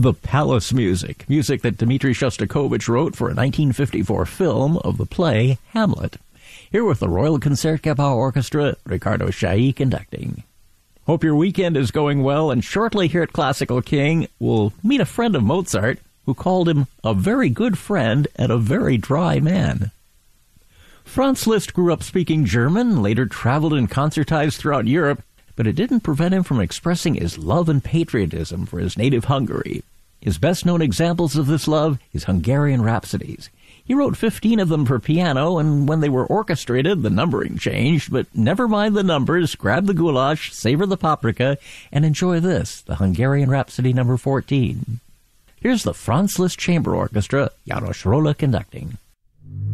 The Palace Music, music that Dmitri Shostakovich wrote for a 1954 film of the play Hamlet. Here with the Royal Concertgebouw Orchestra, Ricardo Chailly conducting. Hope your weekend is going well, and shortly here at Classical King, we'll meet a friend of Mozart who called him a very good friend and a very dry man. Franz Liszt grew up speaking German, later traveled and concertized throughout Europe, but it didn't prevent him from expressing his love and patriotism for his native Hungary. His best-known examples of this love, his Hungarian Rhapsodies. He wrote 15 of them for piano, and when they were orchestrated, the numbering changed, but never mind the numbers, grab the goulash, savor the paprika, and enjoy this, the Hungarian Rhapsody number 14. Here's the Franz Liszt Chamber Orchestra, Janos Rolla conducting.